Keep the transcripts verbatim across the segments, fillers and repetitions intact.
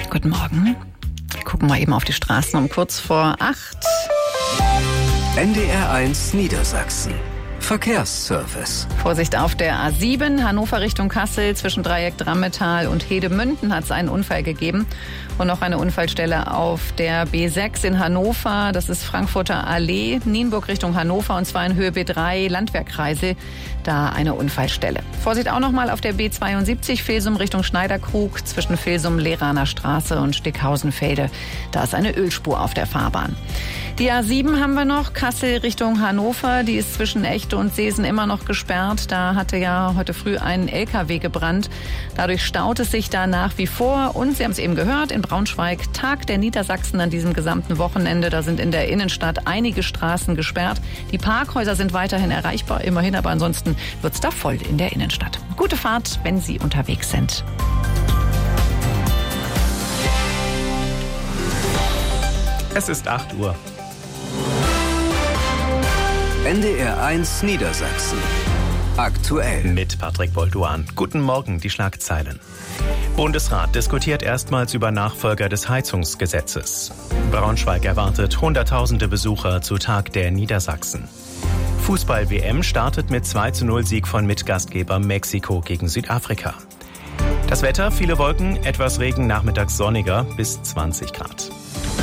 Guten Morgen. Wir gucken mal eben auf die Straßen um kurz vor acht. N D R eins Niedersachsen. Verkehrsservice. Vorsicht auf der A sieben, Hannover Richtung Kassel. Zwischen Dreieck Drammetal und Hedemünden hat es einen Unfall gegeben. Und noch eine Unfallstelle auf der B sechs in Hannover. Das ist Frankfurter Allee, Nienburg Richtung Hannover. Und zwar in Höhe B drei, Landwehrkreise. Da eine Unfallstelle. Vorsicht auch noch mal auf der B zweiundsiebzig, Vilsum Richtung Schneiderkrug. Zwischen Vilsum, Lehraner Straße und Stickhausenfelde. Da ist eine Ölspur auf der Fahrbahn. Die A sieben haben wir noch, Kassel Richtung Hannover. Die ist zwischen Echte und Seesen immer noch gesperrt. Da hatte ja heute früh ein L K W gebrannt. Dadurch staut es sich da nach wie vor. Und Sie haben es eben gehört, in Braunschweig Tag der Niedersachsen an diesem gesamten Wochenende. Da sind in der Innenstadt einige Straßen gesperrt. Die Parkhäuser sind weiterhin erreichbar, immerhin, aber ansonsten wird es da voll in der Innenstadt. Gute Fahrt, wenn Sie unterwegs sind. Es ist acht Uhr. N D R eins Niedersachsen. Aktuell. Mit Patrick Bolduan. Guten Morgen, die Schlagzeilen. Bundesrat diskutiert erstmals über Nachfolger des Heizungsgesetzes. Braunschweig erwartet hunderttausende Besucher zu Tag der Niedersachsen. Fußball-W M startet mit zwei zu null Sieg von Mitgastgeber Mexiko gegen Südafrika. Das Wetter, viele Wolken, etwas Regen, nachmittags sonniger bis zwanzig Grad.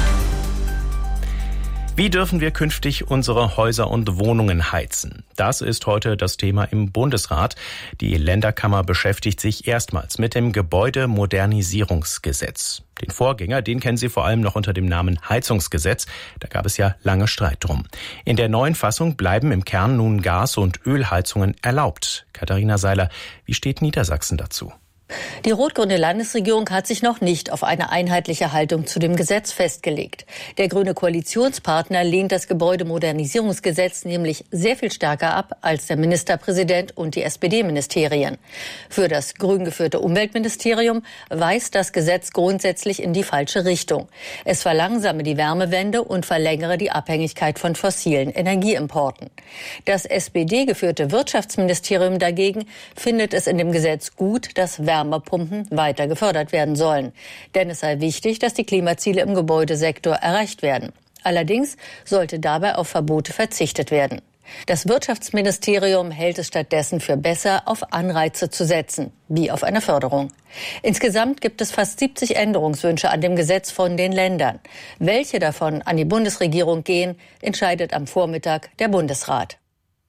Wie dürfen wir künftig unsere Häuser und Wohnungen heizen? Das ist heute das Thema im Bundesrat. Die Länderkammer beschäftigt sich erstmals mit dem Gebäudemodernisierungsgesetz. Den Vorgänger, den kennen Sie vor allem noch unter dem Namen Heizungsgesetz. Da gab es ja lange Streit drum. In der neuen Fassung bleiben im Kern nun Gas- und Ölheizungen erlaubt. Katharina Seiler, wie steht Niedersachsen dazu? Die rot-grüne Landesregierung hat sich noch nicht auf eine einheitliche Haltung zu dem Gesetz festgelegt. Der grüne Koalitionspartner lehnt das Gebäudemodernisierungsgesetz nämlich sehr viel stärker ab als der Ministerpräsident und die S P D-Ministerien. Für das grün geführte Umweltministerium weist das Gesetz grundsätzlich in die falsche Richtung. Es verlangsame die Wärmewende und verlängere die Abhängigkeit von fossilen Energieimporten. Das S P D-geführte Wirtschaftsministerium dagegen findet es in dem Gesetz gut, dass Wärmepumpen weiter gefördert werden sollen. Denn es sei wichtig, dass die Klimaziele im Gebäudesektor erreicht werden. Allerdings sollte dabei auf Verbote verzichtet werden. Das Wirtschaftsministerium hält es stattdessen für besser, auf Anreize zu setzen, wie auf eine Förderung. Insgesamt gibt es fast siebzig Änderungswünsche an dem Gesetz von den Ländern. Welche davon an die Bundesregierung gehen, entscheidet am Vormittag der Bundesrat.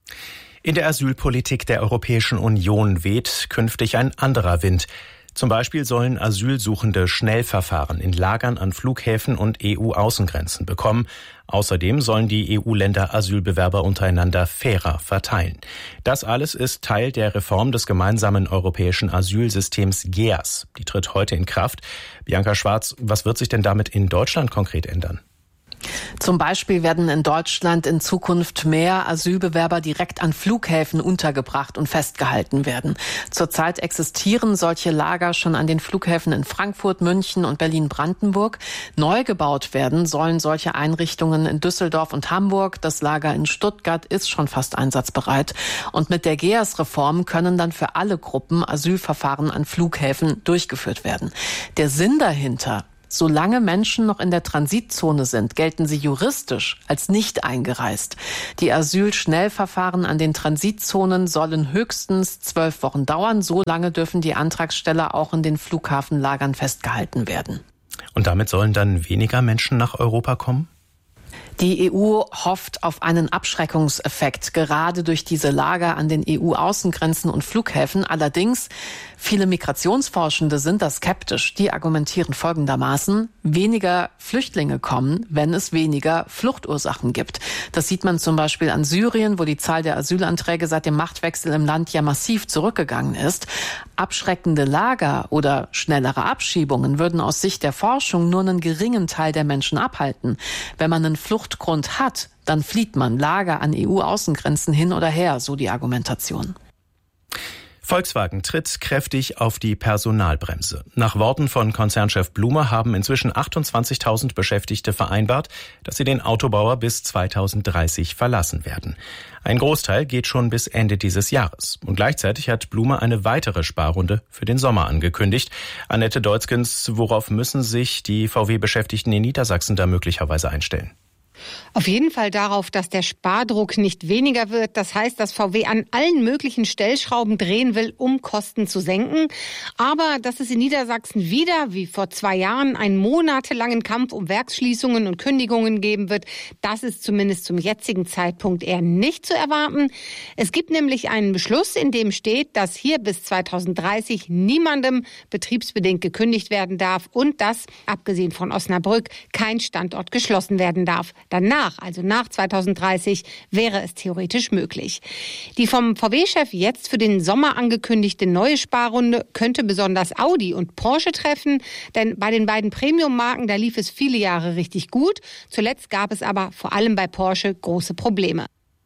In der Asylpolitik der Europäischen Union weht künftig ein anderer Wind. Zum Beispiel sollen Asylsuchende Schnellverfahren in Lagern an Flughäfen und E U-Außengrenzen bekommen. Außerdem sollen die E U-Länder Asylbewerber untereinander fairer verteilen. Das alles ist Teil der Reform des gemeinsamen europäischen Asylsystems G E A S. Die tritt heute in Kraft. Bianca Schwarz, was wird sich denn damit in Deutschland konkret ändern? Zum Beispiel werden in Deutschland in Zukunft mehr Asylbewerber direkt an Flughäfen untergebracht und festgehalten werden. Zurzeit existieren solche Lager schon an den Flughäfen in Frankfurt, München und Berlin-Brandenburg. Neu gebaut werden sollen solche Einrichtungen in Düsseldorf und Hamburg. Das Lager in Stuttgart ist schon fast einsatzbereit. Und mit der G E A S-Reform können dann für alle Gruppen Asylverfahren an Flughäfen durchgeführt werden. Der Sinn dahinter: Solange Menschen noch in der Transitzone sind, gelten sie juristisch als nicht eingereist. Die Asylschnellverfahren an den Transitzonen sollen höchstens zwölf Wochen dauern. So lange dürfen die Antragsteller auch in den Flughafenlagern festgehalten werden. Und damit sollen dann weniger Menschen nach Europa kommen? Die E U hofft auf einen Abschreckungseffekt, gerade durch diese Lager an den E U-Außengrenzen und Flughäfen. Allerdings, viele Migrationsforschende sind da skeptisch. Die argumentieren folgendermaßen: Weniger Flüchtlinge kommen, wenn es weniger Fluchtursachen gibt. Das sieht man zum Beispiel an Syrien, wo die Zahl der Asylanträge seit dem Machtwechsel im Land ja massiv zurückgegangen ist. Abschreckende Lager oder schnellere Abschiebungen würden aus Sicht der Forschung nur einen geringen Teil der Menschen abhalten. Wenn man einen Fluchtgrund hat, dann flieht man. Lager an E U-Außengrenzen hin oder her, so die Argumentation. Volkswagen tritt kräftig auf die Personalbremse. Nach Worten von Konzernchef Blume haben inzwischen achtundzwanzigtausend Beschäftigte vereinbart, dass sie den Autobauer bis zweitausenddreißig verlassen werden. Ein Großteil geht schon bis Ende dieses Jahres. Und gleichzeitig hat Blume eine weitere Sparrunde für den Sommer angekündigt. Annette Deutzgens, worauf müssen sich die V W-Beschäftigten in Niedersachsen da möglicherweise einstellen? Auf jeden Fall darauf, dass der Spardruck nicht weniger wird. Das heißt, dass V W an allen möglichen Stellschrauben drehen will, um Kosten zu senken. Aber dass es in Niedersachsen wieder, wie vor zwei Jahren, einen monatelangen Kampf um Werksschließungen und Kündigungen geben wird, das ist zumindest zum jetzigen Zeitpunkt eher nicht zu erwarten. Es gibt nämlich einen Beschluss, in dem steht, dass hier bis zweitausenddreißig niemandem betriebsbedingt gekündigt werden darf und dass, abgesehen von Osnabrück, kein Standort geschlossen werden darf. Danach, also nach zweitausenddreißig, wäre es theoretisch möglich. Die vom V W-Chef jetzt für den Sommer angekündigte neue Sparrunde könnte besonders Audi und Porsche treffen, denn bei den beiden Premium-Marken, da lief es viele Jahre richtig gut. Zuletzt gab es aber vor allem bei Porsche große Probleme.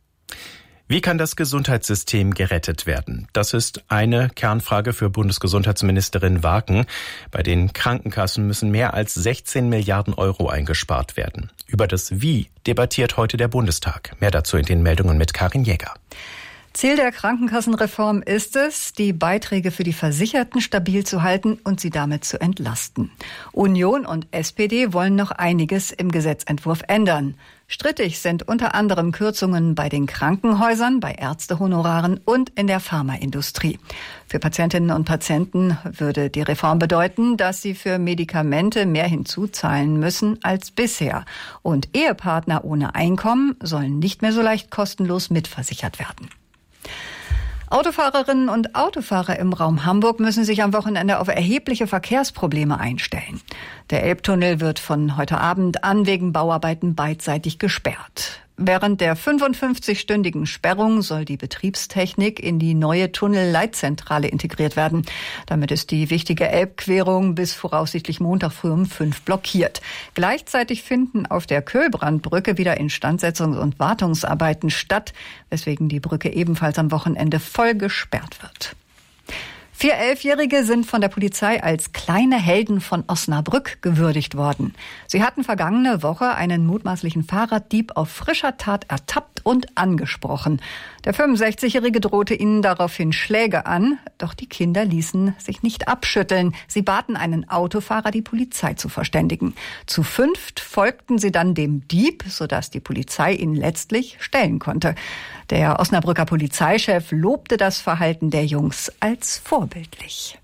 Wie kann das Gesundheitssystem gerettet werden? Das ist eine Kernfrage für Bundesgesundheitsministerin Waken. Bei den Krankenkassen müssen mehr als sechzehn Milliarden Euro eingespart werden. Über das Wie debattiert heute der Bundestag. Mehr dazu in den Meldungen mit Karin Jäger. Ziel der Krankenkassenreform ist es, die Beiträge für die Versicherten stabil zu halten und sie damit zu entlasten. Union und S P D wollen noch einiges im Gesetzentwurf ändern. Strittig sind unter anderem Kürzungen bei den Krankenhäusern, bei Ärztehonoraren und in der Pharmaindustrie. Für Patientinnen und Patienten würde die Reform bedeuten, dass sie für Medikamente mehr hinzuzahlen müssen als bisher. Und Ehepartner ohne Einkommen sollen nicht mehr so leicht kostenlos mitversichert werden. Autofahrerinnen und Autofahrer im Raum Hamburg müssen sich am Wochenende auf erhebliche Verkehrsprobleme einstellen. Der Elbtunnel wird von heute Abend an wegen Bauarbeiten beidseitig gesperrt. Während der fünfundfünfzigstündigen Sperrung soll die Betriebstechnik in die neue Tunnelleitzentrale integriert werden. Damit ist die wichtige Elbquerung bis voraussichtlich Montag früh um fünf blockiert. Gleichzeitig finden auf der Köhlbrandbrücke wieder Instandsetzungs- und Wartungsarbeiten statt, weswegen die Brücke ebenfalls am Wochenende voll gesperrt wird. Vier Elfjährige sind von der Polizei als kleine Helden von Osnabrück gewürdigt worden. Sie hatten vergangene Woche einen mutmaßlichen Fahrraddieb auf frischer Tat ertappt und angesprochen. Der fünfundsechzigjährige drohte ihnen daraufhin Schläge an, doch die Kinder ließen sich nicht abschütteln. Sie baten einen Autofahrer, die Polizei zu verständigen. Zu fünft folgten sie dann dem Dieb, sodass die Polizei ihn letztlich stellen konnte. Der Osnabrücker Polizeichef lobte das Verhalten der Jungs als vorbildlich.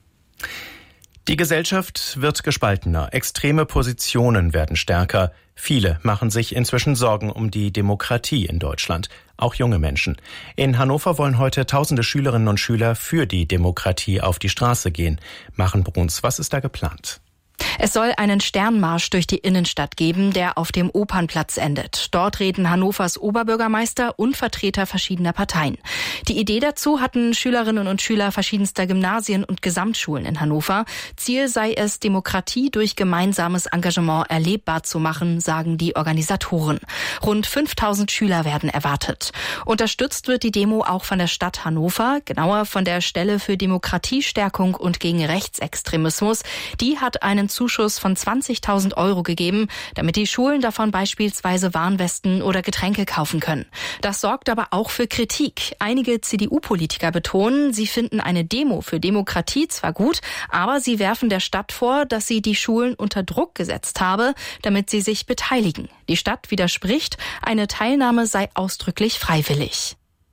Die Gesellschaft wird gespaltener, extreme Positionen werden stärker. Viele machen sich inzwischen Sorgen um die Demokratie in Deutschland, auch junge Menschen. In Hannover wollen heute tausende Schülerinnen und Schüler für die Demokratie auf die Straße gehen. Machen Bruns, was ist da geplant? Es soll einen Sternmarsch durch die Innenstadt geben, der auf dem Opernplatz endet. Dort reden Hannovers Oberbürgermeister und Vertreter verschiedener Parteien. Die Idee dazu hatten Schülerinnen und Schüler verschiedenster Gymnasien und Gesamtschulen in Hannover. Ziel sei es, Demokratie durch gemeinsames Engagement erlebbar zu machen, sagen die Organisatoren. Rund fünftausend Schüler werden erwartet. Unterstützt wird die Demo auch von der Stadt Hannover, genauer von der Stelle für Demokratiestärkung und gegen Rechtsextremismus. Die hat einen Zuschuss von zwanzigtausend Euro gegeben, damit die Schulen davon beispielsweise Warnwesten oder Getränke kaufen können. Das sorgt aber auch für Kritik. Einige C D U-Politiker betonen, sie finden eine Demo für Demokratie zwar gut, aber sie werfen der Stadt vor, dass sie die Schulen unter Druck gesetzt habe, damit sie sich beteiligen. Die Stadt widerspricht, eine Teilnahme sei ausdrücklich freiwillig.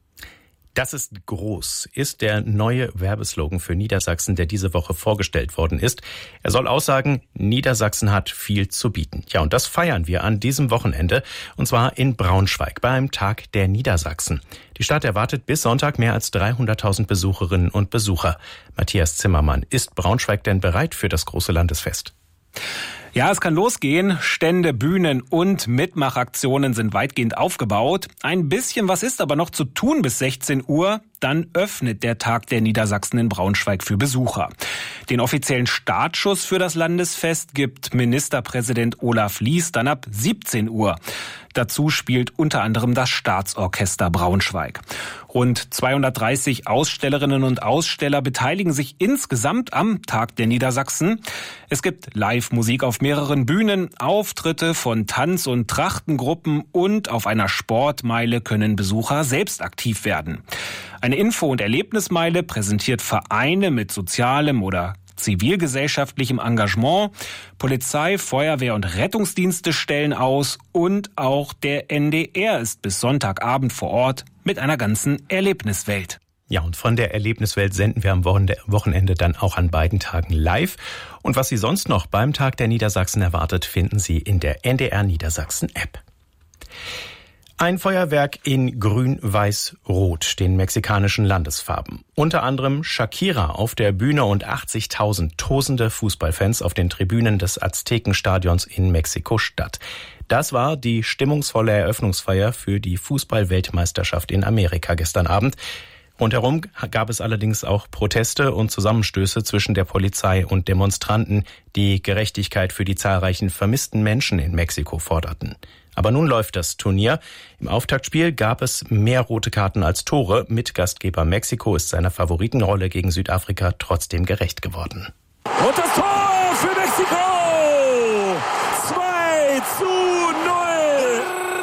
Das ist groß, ist der neue Werbeslogan für Niedersachsen, der diese Woche vorgestellt worden ist. Er soll aussagen, Niedersachsen hat viel zu bieten. Ja, und das feiern wir an diesem Wochenende, und zwar in Braunschweig beim Tag der Niedersachsen. Die Stadt erwartet bis Sonntag mehr als dreihunderttausend Besucherinnen und Besucher. Matthias Zimmermann, ist Braunschweig denn bereit für das große Landesfest? Ja, es kann losgehen. Stände, Bühnen und Mitmachaktionen sind weitgehend aufgebaut. Ein bisschen was ist aber noch zu tun bis sechzehn Uhr. Dann öffnet der Tag der Niedersachsen in Braunschweig für Besucher. Den offiziellen Startschuss für das Landesfest gibt Ministerpräsident Olaf Lies dann ab siebzehn Uhr. Dazu spielt unter anderem das Staatsorchester Braunschweig. Rund zweihundertdreißig Ausstellerinnen und Aussteller beteiligen sich insgesamt am Tag der Niedersachsen. Es gibt Live-Musik auf mehreren Bühnen, Auftritte von Tanz- und Trachtengruppen und auf einer Sportmeile können Besucher selbst aktiv werden. Eine Info- und Erlebnismeile präsentiert Vereine mit sozialem oder zivilgesellschaftlichem Engagement. Polizei, Feuerwehr und Rettungsdienste stellen aus und auch der N D R ist bis Sonntagabend vor Ort mit einer ganzen Erlebniswelt. Ja, und von der Erlebniswelt senden wir am Wochenende dann auch an beiden Tagen live. Und was Sie sonst noch beim Tag der Niedersachsen erwartet, finden Sie in der N D R Niedersachsen App. Ein Feuerwerk in Grün, Weiß, Rot, den mexikanischen Landesfarben. Unter anderem Shakira auf der Bühne und achtzigtausend tosende Fußballfans auf den Tribünen des Aztekenstadions in Mexiko-Stadt. Das war die stimmungsvolle Eröffnungsfeier für die Fußball-Weltmeisterschaft in Amerika gestern Abend. Rundherum gab es allerdings auch Proteste und Zusammenstöße zwischen der Polizei und Demonstranten, die Gerechtigkeit für die zahlreichen vermissten Menschen in Mexiko forderten. Aber nun läuft das Turnier. Im Auftaktspiel gab es mehr rote Karten als Tore. Mitgastgeber Mexiko ist seiner Favoritenrolle gegen Südafrika trotzdem gerecht geworden. Und das Tor für Mexiko! zwei zu null!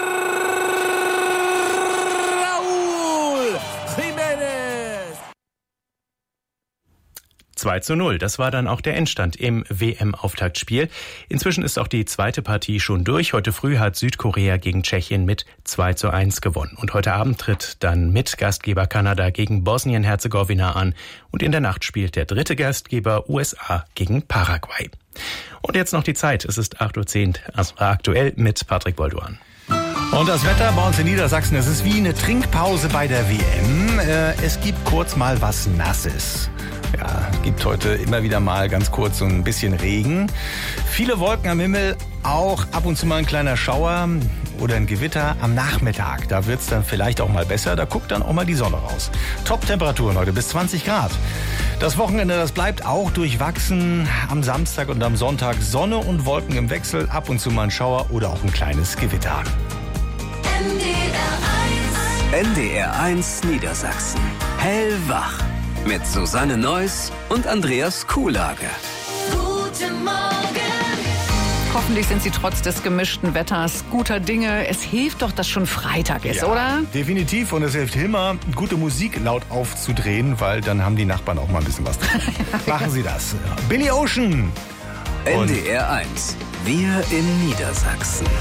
Raúl Jiménez! zwei zu null, das war dann auch der Endstand im W M-Auftaktspiel. Inzwischen ist auch die zweite Partie schon durch. Heute früh hat Südkorea gegen Tschechien mit zwei zu eins gewonnen. Und heute Abend tritt dann Mitgastgeber Kanada gegen Bosnien-Herzegowina an. Und in der Nacht spielt der dritte Gastgeber U S A gegen Paraguay. Und jetzt noch die Zeit. Es ist acht Uhr zehn, also aktuell mit Patrick Bolduan. Und das Wetter bei uns in Niedersachsen, es ist wie eine Trinkpause bei der W M. Es gibt kurz mal was Nasses. Ja, es gibt heute immer wieder mal ganz kurz so ein bisschen Regen. Viele Wolken am Himmel, auch ab und zu mal ein kleiner Schauer oder ein Gewitter am Nachmittag. Da wird's dann vielleicht auch mal besser, da guckt dann auch mal die Sonne raus. Top-Temperaturen heute bis zwanzig Grad. Das Wochenende, das bleibt auch durchwachsen. Am Samstag und am Sonntag Sonne und Wolken im Wechsel, ab und zu mal ein Schauer oder auch ein kleines Gewitter. N D R eins. N D R eins Niedersachsen. Hellwach. Mit Susanne Neuss und Andreas Kuhlage. Guten Morgen. Hoffentlich sind Sie trotz des gemischten Wetters guter Dinge. Es hilft doch, dass schon Freitag ist, ja, oder? Definitiv. Und es hilft immer, gute Musik laut aufzudrehen, weil dann haben die Nachbarn auch mal ein bisschen was drin. Machen Sie das. Billy Ocean. N D R eins. Wir in Niedersachsen.